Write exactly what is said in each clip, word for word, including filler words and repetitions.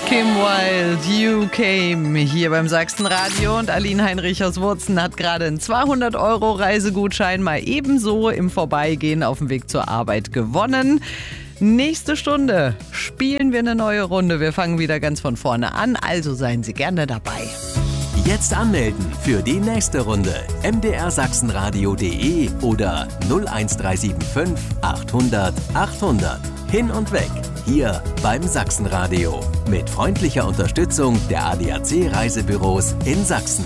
Kim Wilde, You Came, hier beim Sachsenradio, und Aline Heinrich aus Wurzen hat gerade einen zweihundert Euro Reisegutschein mal ebenso im Vorbeigehen auf dem Weg zur Arbeit gewonnen. Nächste Stunde spielen wir eine neue Runde. Wir fangen wieder ganz von vorne an, also seien Sie gerne dabei. Jetzt anmelden für die nächste Runde. m d r sachsenradio punkt d e oder null eins drei sieben fünf achthundert achthundert. Hin und weg, hier beim Sachsenradio. Mit freundlicher Unterstützung der A D A C Reisebüros in Sachsen.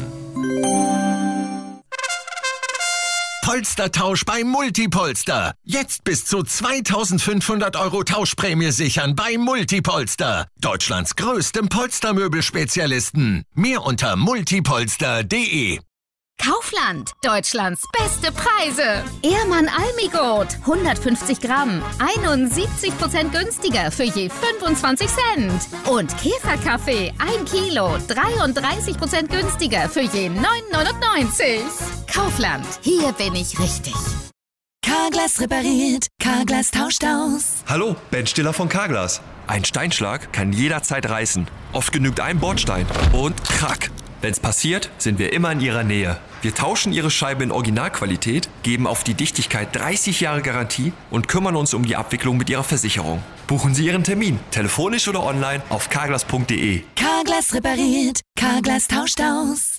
Polstertausch bei Multipolster. Jetzt bis zu zweitausendfünfhundert Euro Tauschprämie sichern bei Multipolster. Deutschlands größtem Polstermöbelspezialisten. Mehr unter multipolster punkt d e. Kaufland, Deutschlands beste Preise. Ehrmann Almigurt, hundertfünfzig Gramm, einundsiebzig Prozent günstiger für je fünfundzwanzig Cent. Und Käferkaffee, ein Kilo, dreiunddreißig Prozent günstiger für je neun neunundneunzig. Kaufland, hier bin ich richtig. Carglass repariert, Carglass tauscht aus. Hallo, Ben Stiller von Carglass. Ein Steinschlag kann jederzeit reißen. Oft genügt ein Bordstein und krack. Wenn's passiert, sind wir immer in Ihrer Nähe. Wir tauschen Ihre Scheibe in Originalqualität, geben auf die Dichtigkeit dreißig Jahre Garantie und kümmern uns um die Abwicklung mit Ihrer Versicherung. Buchen Sie Ihren Termin, telefonisch oder online auf carglass punkt d e. Carglass repariert, Carglass tauscht aus.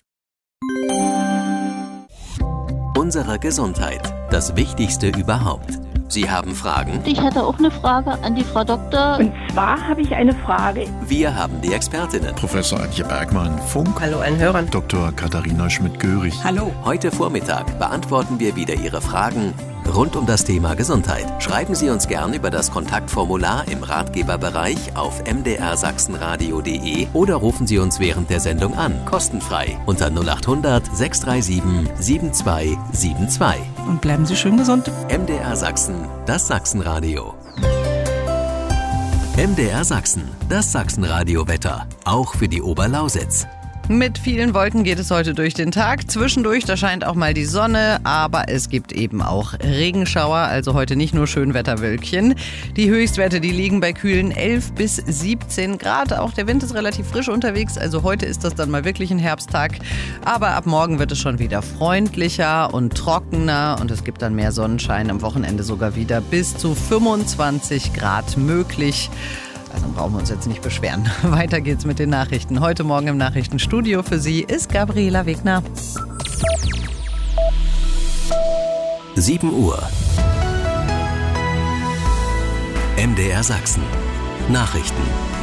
Unsere Gesundheit, das Wichtigste überhaupt. Sie haben Fragen? Ich hätte auch eine Frage an die Frau Doktor. Und zwar habe ich eine Frage. Wir haben die Expertinnen. Professor Antje Bergmann, Funk. Hallo an Hörern. Doktor Katharina Schmidt-Görig. Hallo. Heute Vormittag beantworten wir wieder Ihre Fragen rund um das Thema Gesundheit. Schreiben Sie uns gern über das Kontaktformular im Ratgeberbereich auf m d r sachsenradio punkt d e oder rufen Sie uns während der Sendung an, kostenfrei, unter null achthundert sechs drei sieben sieben zwei sieben zwei. Und bleiben Sie schön gesund. M D R Sachsen, das Sachsenradio. M D R Sachsen, das Sachsenradio-Wetter, auch für die Oberlausitz. Mit vielen Wolken geht es heute durch den Tag. Zwischendurch, da scheint auch mal die Sonne, aber es gibt eben auch Regenschauer, also heute nicht nur Schönwetterwölkchen. Die Höchstwerte, die liegen bei kühlen elf bis siebzehn Grad. Auch der Wind ist relativ frisch unterwegs, also heute ist das dann mal wirklich ein Herbsttag. Aber ab morgen wird es schon wieder freundlicher und trockener und es gibt dann mehr Sonnenschein, am Wochenende sogar wieder bis zu fünfundzwanzig Grad möglich. Also brauchen wir uns jetzt nicht beschweren. Weiter geht's mit den Nachrichten. Heute Morgen im Nachrichtenstudio für Sie ist Gabriela Wegner. sieben Uhr. M D R Sachsen. Nachrichten.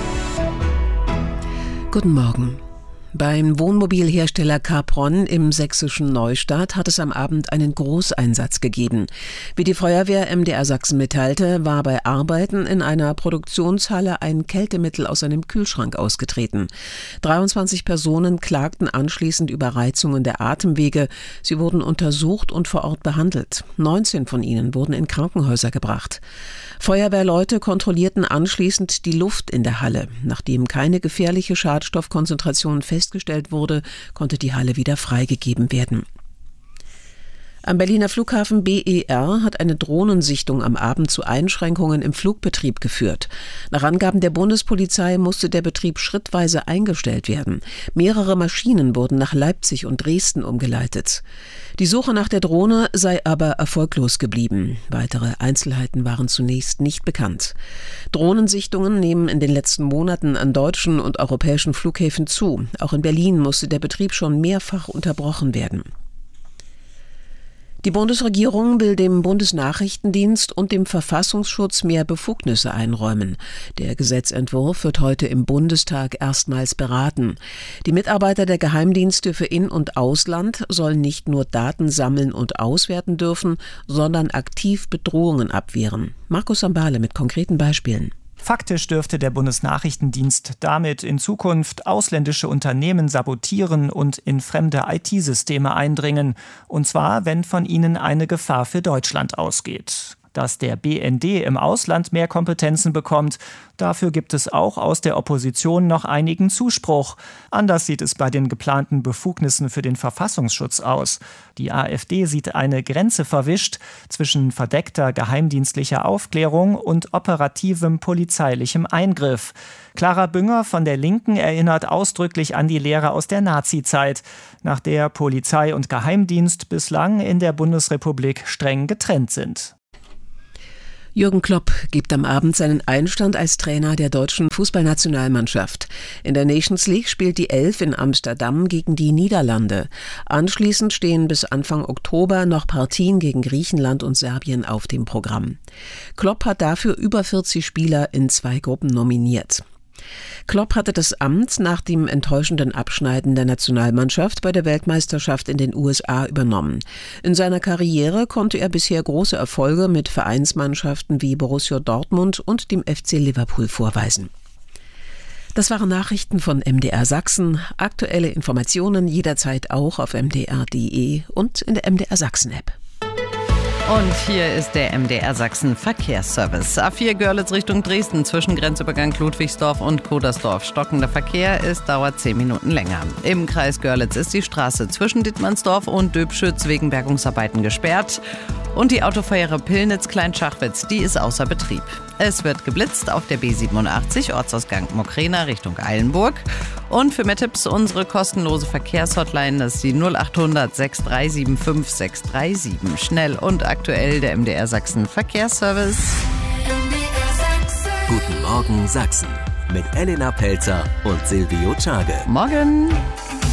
Guten Morgen. Beim Wohnmobilhersteller Capron im sächsischen Neustadt hat es am Abend einen Großeinsatz gegeben. Wie die Feuerwehr M D R Sachsen mitteilte, war bei Arbeiten in einer Produktionshalle ein Kältemittel aus einem Kühlschrank ausgetreten. dreiundzwanzig Personen klagten anschließend über Reizungen der Atemwege. Sie wurden untersucht und vor Ort behandelt. neunzehn von ihnen wurden in Krankenhäuser gebracht. Feuerwehrleute kontrollierten anschließend die Luft in der Halle. Nachdem keine gefährliche Schadstoffkonzentration festgestellt wurde, konnte die Halle wieder freigegeben werden. Am Berliner Flughafen B E R hat eine Drohnensichtung am Abend zu Einschränkungen im Flugbetrieb geführt. Nach Angaben der Bundespolizei musste der Betrieb schrittweise eingestellt werden. Mehrere Maschinen wurden nach Leipzig und Dresden umgeleitet. Die Suche nach der Drohne sei aber erfolglos geblieben. Weitere Einzelheiten waren zunächst nicht bekannt. Drohnensichtungen nehmen in den letzten Monaten an deutschen und europäischen Flughäfen zu. Auch in Berlin musste der Betrieb schon mehrfach unterbrochen werden. Die Bundesregierung will dem Bundesnachrichtendienst und dem Verfassungsschutz mehr Befugnisse einräumen. Der Gesetzentwurf wird heute im Bundestag erstmals beraten. Die Mitarbeiter der Geheimdienste für In- und Ausland sollen nicht nur Daten sammeln und auswerten dürfen, sondern aktiv Bedrohungen abwehren. Markus Sambale mit konkreten Beispielen. Faktisch dürfte der Bundesnachrichtendienst damit in Zukunft ausländische Unternehmen sabotieren und in fremde I T-Systeme eindringen. Und zwar, wenn von ihnen eine Gefahr für Deutschland ausgeht. Dass der B N D im Ausland mehr Kompetenzen bekommt, dafür gibt es auch aus der Opposition noch einigen Zuspruch. Anders sieht es bei den geplanten Befugnissen für den Verfassungsschutz aus. Die AfD sieht eine Grenze verwischt zwischen verdeckter geheimdienstlicher Aufklärung und operativem polizeilichem Eingriff. Clara Bünger von der Linken erinnert ausdrücklich an die Lehre aus der Nazizeit, nach der Polizei und Geheimdienst bislang in der Bundesrepublik streng getrennt sind. Jürgen Klopp gibt am Abend seinen Einstand als Trainer der deutschen Fußballnationalmannschaft. In der Nations League spielt die Elf in Amsterdam gegen die Niederlande. Anschließend stehen bis Anfang Oktober noch Partien gegen Griechenland und Serbien auf dem Programm. Klopp hat dafür über vierzig Spieler in zwei Gruppen nominiert. Klopp hatte das Amt nach dem enttäuschenden Abschneiden der Nationalmannschaft bei der Weltmeisterschaft in den U S A übernommen. In seiner Karriere konnte er bisher große Erfolge mit Vereinsmannschaften wie Borussia Dortmund und dem F C Liverpool vorweisen. Das waren Nachrichten von M D R Sachsen. Aktuelle Informationen jederzeit auch auf m d r punkt d e und in der M D R Sachsen App. Und hier ist der M D R Sachsen Verkehrsservice. A vier Görlitz Richtung Dresden zwischen Grenzübergang Ludwigsdorf und Kodersdorf. Stockender Verkehr, es dauert zehn Minuten länger. Im Kreis Görlitz ist die Straße zwischen Dittmannsdorf und Döbschütz wegen Bergungsarbeiten gesperrt. Und die Autofeuerwehr Pillnitz-Kleinschachwitz, die ist außer Betrieb. Es wird geblitzt auf der B siebenundachtzig, Ortsausgang Mokrena Richtung Eilenburg. Und für mehr Tipps unsere kostenlose Verkehrshotline, das ist die null achthundert sechs drei sieben fünf sechs drei sieben. Schnell und aktuell der M D R Sachsen Verkehrsservice. Guten Morgen Sachsen mit Elena Pelzer und Silvio Czage. Morgen.